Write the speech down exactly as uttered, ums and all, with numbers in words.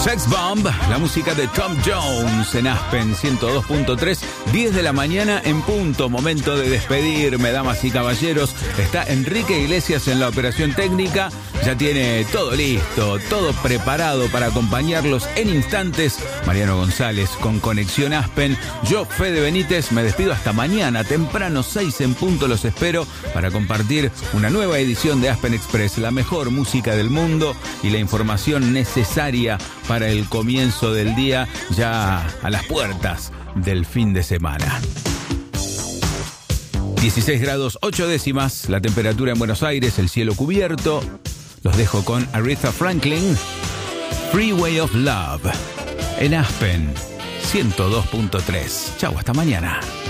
Sex Bomb, la música de Tom Jones en Aspen ciento dos punto tres, diez de la mañana en punto, momento de despedirme, damas y caballeros. Está Enrique Iglesias en la operación técnica, ya tiene todo listo, todo preparado para acompañarlos en instantes. Mariano González con Conexión Aspen, yo, Fede Benítez, me despido hasta mañana, temprano, seis en punto, los espero para compartir una nueva edición de Aspen Express, la mejor música del mundo y la información necesaria para el comienzo del día, ya a las puertas del fin de semana. dieciséis grados ocho décimas, la temperatura en Buenos Aires, el cielo cubierto. Los dejo con Aretha Franklin, Freeway of Love, en Aspen ciento dos punto tres. Chau, hasta mañana.